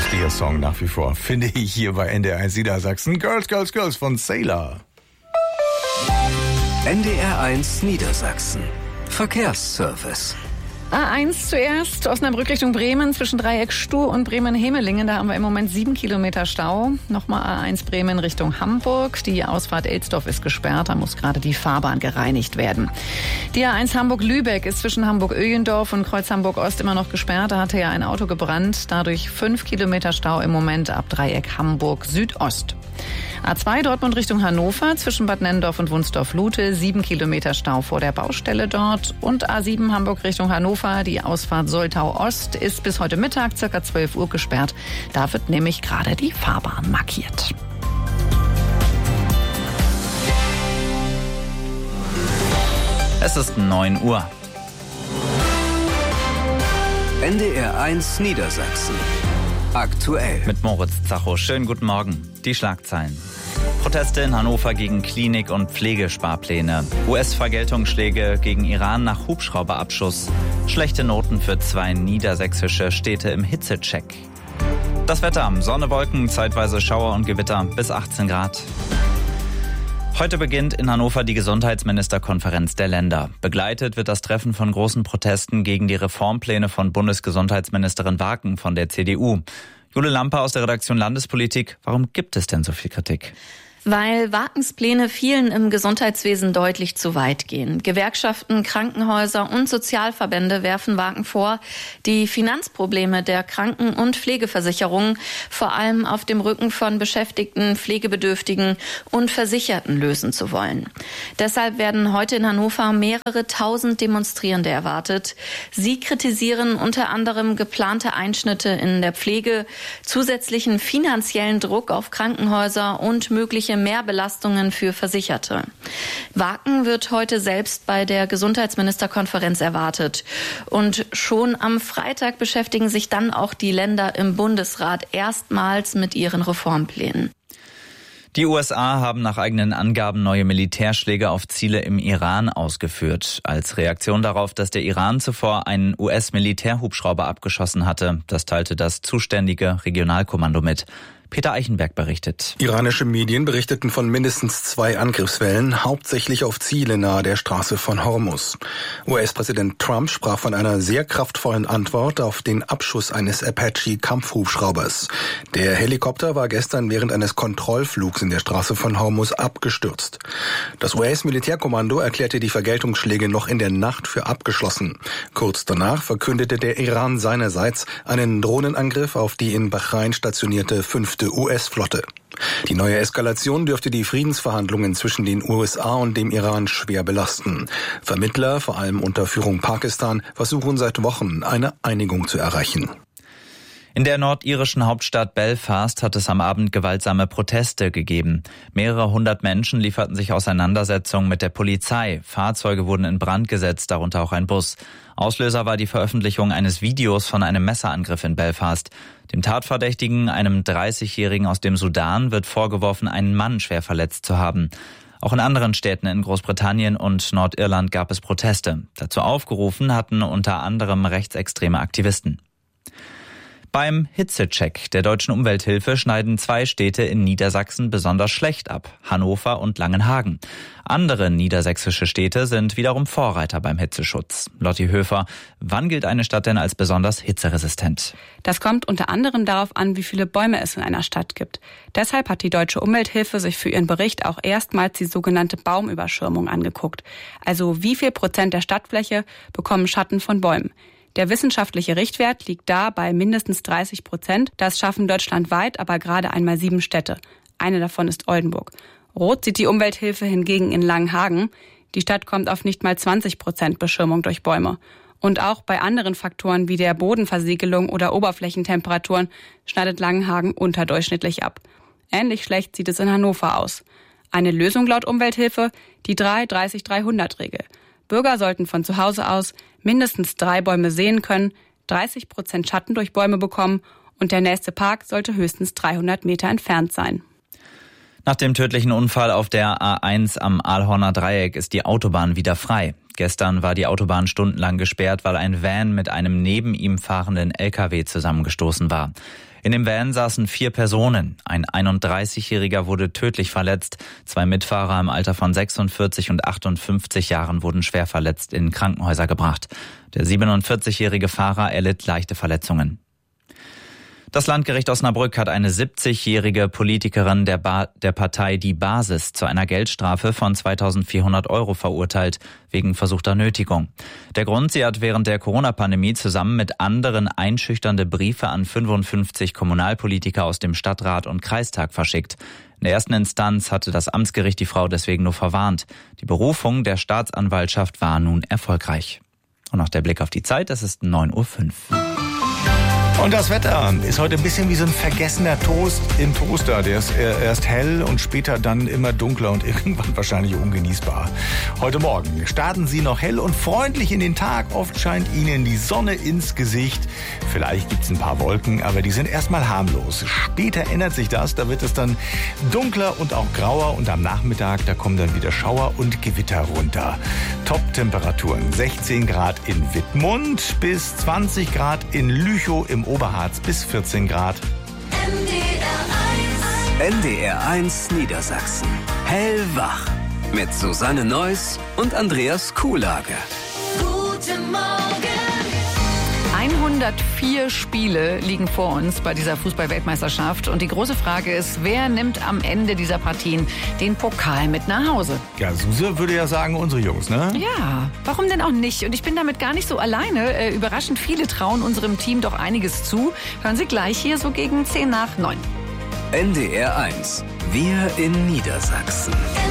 lustiger Song nach wie vor, finde ich hier bei NDR1 Niedersachsen. Girls, Girls, Girls von Sailor. NDR1 Niedersachsen. Verkehrsservice. A1 zuerst, Osnabrück Richtung Bremen zwischen Dreieck Stur und Bremen-Hemelingen. Da haben wir im Moment 7 Kilometer Stau. Nochmal A1 Bremen Richtung Hamburg. Die Ausfahrt Elsdorf ist gesperrt. Da muss gerade die Fahrbahn gereinigt werden. Die A1 Hamburg-Lübeck ist zwischen Hamburg-Öhlendorf und Kreuz Hamburg-Ost immer noch gesperrt. Da hatte ja ein Auto gebrannt. Dadurch 5 Kilometer Stau im Moment ab Dreieck Hamburg-Südost. A2 Dortmund Richtung Hannover zwischen Bad Nennendorf und Wunsdorf-Lute. 7 Kilometer Stau vor der Baustelle dort. Und A7 Hamburg Richtung Hannover. Die Ausfahrt Soltau-Ost ist bis heute Mittag ca. 12 Uhr gesperrt. Da wird nämlich gerade die Fahrbahn markiert. Es ist 9 Uhr. NDR1 Niedersachsen. Aktuell. Mit Moritz Zacho. Schönen guten Morgen. Die Schlagzeilen. Proteste in Hannover gegen Klinik- und Pflegesparpläne. US-Vergeltungsschläge gegen Iran nach Hubschrauberabschuss. Schlechte Noten für 2 niedersächsische Städte im Hitzecheck. Das Wetter: Sonne, Wolken, zeitweise Schauer und Gewitter bis 18 Grad. Heute beginnt in Hannover die Gesundheitsministerkonferenz der Länder. Begleitet wird das Treffen von großen Protesten gegen die Reformpläne von Bundesgesundheitsministerin Waken von der CDU. Jule Lampe aus der Redaktion Landespolitik. Warum gibt es denn so viel Kritik? Weil Wakens Pläne vielen im Gesundheitswesen deutlich zu weit gehen. Gewerkschaften, Krankenhäuser und Sozialverbände werfen Waken vor, die Finanzprobleme der Kranken- und Pflegeversicherungen vor allem auf dem Rücken von Beschäftigten, Pflegebedürftigen und Versicherten lösen zu wollen. Deshalb werden heute in Hannover mehrere tausend Demonstrierende erwartet. Sie kritisieren unter anderem geplante Einschnitte in der Pflege, zusätzlichen finanziellen Druck auf Krankenhäuser und mögliche Mehrbelastungen für Versicherte. Waken wird heute selbst bei der Gesundheitsministerkonferenz erwartet. Und schon am Freitag beschäftigen sich dann auch die Länder im Bundesrat erstmals mit ihren Reformplänen. Die USA haben nach eigenen Angaben neue Militärschläge auf Ziele im Iran ausgeführt. Als Reaktion darauf, dass der Iran zuvor einen US-Militärhubschrauber abgeschossen hatte. Das teilte das zuständige Regionalkommando mit. Peter Eichenberg berichtet. Iranische Medien berichteten von mindestens 2 Angriffswellen, hauptsächlich auf Ziele nahe der Straße von Hormuz. US-Präsident Trump sprach von einer sehr kraftvollen Antwort auf den Abschuss eines Apache-Kampfhubschraubers. Der Helikopter war gestern während eines Kontrollflugs in der Straße von Hormuz abgestürzt. Das US-Militärkommando erklärte die Vergeltungsschläge noch in der Nacht für abgeschlossen. Kurz danach verkündete der Iran seinerseits einen Drohnenangriff auf die in Bahrain stationierte 5. US-Flotte. Die neue Eskalation dürfte die Friedensverhandlungen zwischen den USA und dem Iran schwer belasten. Vermittler, vor allem unter Führung Pakistan, versuchen seit Wochen, eine Einigung zu erreichen. In der nordirischen Hauptstadt Belfast hat es am Abend gewaltsame Proteste gegeben. Mehrere hundert Menschen lieferten sich Auseinandersetzungen mit der Polizei. Fahrzeuge wurden in Brand gesetzt, darunter auch ein Bus. Auslöser war die Veröffentlichung eines Videos von einem Messerangriff in Belfast. Dem Tatverdächtigen, einem 30-Jährigen aus dem Sudan, wird vorgeworfen, einen Mann schwer verletzt zu haben. Auch in anderen Städten in Großbritannien und Nordirland gab es Proteste. Dazu aufgerufen hatten unter anderem rechtsextreme Aktivisten. Beim Hitzecheck der Deutschen Umwelthilfe schneiden 2 Städte in Niedersachsen besonders schlecht ab: Hannover und Langenhagen. Andere niedersächsische Städte sind wiederum Vorreiter beim Hitzeschutz. Lotti Höfer, wann gilt eine Stadt denn als besonders hitzeresistent? Das kommt unter anderem darauf an, wie viele Bäume es in einer Stadt gibt. Deshalb hat die Deutsche Umwelthilfe sich für ihren Bericht auch erstmals die sogenannte Baumüberschirmung angeguckt. Also wie viel Prozent der Stadtfläche bekommen Schatten von Bäumen? Der wissenschaftliche Richtwert liegt da bei mindestens 30%. Das schaffen deutschlandweit aber gerade einmal 7 Städte. Eine davon ist Oldenburg. Rot sieht die Umwelthilfe hingegen in Langenhagen. Die Stadt kommt auf nicht mal 20% Beschirmung durch Bäume. Und auch bei anderen Faktoren wie der Bodenversiegelung oder Oberflächentemperaturen schneidet Langenhagen unterdurchschnittlich ab. Ähnlich schlecht sieht es in Hannover aus. Eine Lösung laut Umwelthilfe: die 3-30-300-Regel. Bürger sollten von zu Hause aus mindestens 3 Bäume sehen können, 30% Schatten durch Bäume bekommen und der nächste Park sollte höchstens 300 Meter entfernt sein. Nach dem tödlichen Unfall auf der A1 am Aalhorner Dreieck ist die Autobahn wieder frei. Gestern war die Autobahn stundenlang gesperrt, weil ein Van mit einem neben ihm fahrenden LKW zusammengestoßen war. In dem Van saßen 4 Personen. Ein 31-Jähriger wurde tödlich verletzt. 2 Mitfahrer im Alter von 46 und 58 Jahren wurden schwer verletzt in Krankenhäuser gebracht. Der 47-jährige Fahrer erlitt leichte Verletzungen. Das Landgericht Osnabrück hat eine 70-jährige Politikerin der Partei Die Basis zu einer Geldstrafe von 2.400 € verurteilt, wegen versuchter Nötigung. Der Grund, sie hat während der Corona-Pandemie zusammen mit anderen einschüchternde Briefe an 55 Kommunalpolitiker aus dem Stadtrat und Kreistag verschickt. In der ersten Instanz hatte das Amtsgericht die Frau deswegen nur verwarnt. Die Berufung der Staatsanwaltschaft war nun erfolgreich. Und noch der Blick auf die Zeit, es ist 9:05 Uhr. Und das Wetter ist heute ein bisschen wie so ein vergessener Toast im Toaster. Der ist erst hell und später dann immer dunkler und irgendwann wahrscheinlich ungenießbar. Heute Morgen starten Sie noch hell und freundlich in den Tag. Oft scheint Ihnen die Sonne ins Gesicht. Vielleicht gibt es ein paar Wolken, aber die sind erstmal harmlos. Später ändert sich das. Da wird es dann dunkler und auch grauer. Und am Nachmittag, da kommen dann wieder Schauer und Gewitter runter. Top-Temperaturen 16 Grad in Wittmund bis 20 Grad in Lüchow im Oberharz bis 14 Grad. NDR 1 Niedersachsen. Hellwach. Mit Susanne Neuss und Andreas Kuhlage. Guten Morgen. 104 Spiele liegen vor uns bei dieser Fußball-Weltmeisterschaft. Und die große Frage ist, wer nimmt am Ende dieser Partien den Pokal mit nach Hause? Ja, Suse würde ja sagen, unsere Jungs, ne? Ja, warum denn auch nicht? Und ich bin damit gar nicht so alleine. Überraschend viele trauen unserem Team doch einiges zu. Hören Sie gleich hier so gegen 10 nach 9. NDR 1. Wir in Niedersachsen.